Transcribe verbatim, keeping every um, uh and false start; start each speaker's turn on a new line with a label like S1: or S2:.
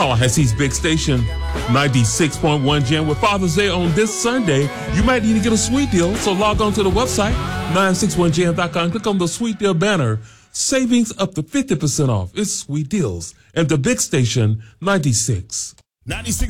S1: Tallahassee's big station, ninety-six point one J M. With Father's Day on this Sunday, you might need to get a sweet deal, so log on to the website, nine six one J M dot com. Click on the sweet deal banner. Savings up to fifty percent off. It's sweet deals. And the big station, ninety-six.
S2: ninety-six